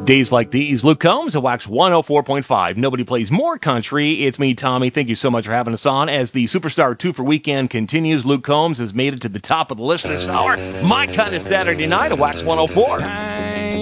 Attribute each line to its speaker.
Speaker 1: Days like these, Luke Combs at Wax 104.5. Nobody plays more country. It's me, Tommy. Thank you so much for having us on. As the Superstar 2 for Weekend continues, Luke Combs has made it to the top of the list this hour. My kind of Saturday night at Wax 104.